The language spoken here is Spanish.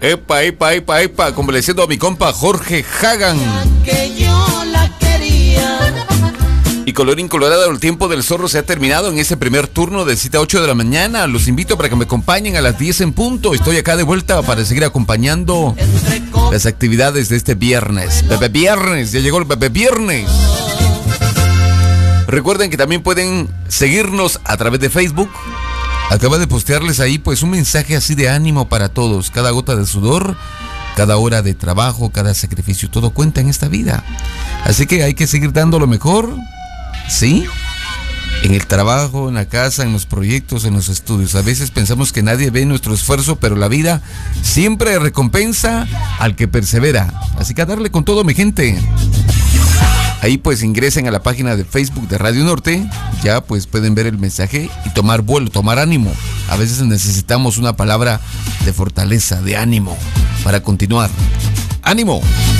Epa, epa, epa, epa, complaciendo a mi compa Jorge Hagan. Que yo la quería. Y colorín colorado, el tiempo del zorro se ha terminado en ese primer turno de cita 8 de la mañana. Los invito para que me acompañen a las 10 en punto. Estoy acá de vuelta para seguir acompañando las actividades de este viernes. Bebé Viernes, ya llegó el Bebé Viernes. Recuerden que también pueden seguirnos a través de Facebook. Acaba de postearles ahí pues un mensaje así de ánimo para todos. Cada gota de sudor, cada hora de trabajo, cada sacrificio, todo cuenta en esta vida. Así que hay que seguir dando lo mejor, ¿sí? En el trabajo, en la casa, en los proyectos, en los estudios. A veces pensamos que nadie ve nuestro esfuerzo, pero la vida siempre recompensa al que persevera. Así que a darle con todo, mi gente. Ahí pues ingresen a la página de Facebook de Radio Norte. Ya pues pueden ver el mensaje y tomar vuelo, tomar ánimo. A veces necesitamos una palabra de fortaleza, de ánimo para continuar. ¡Ánimo!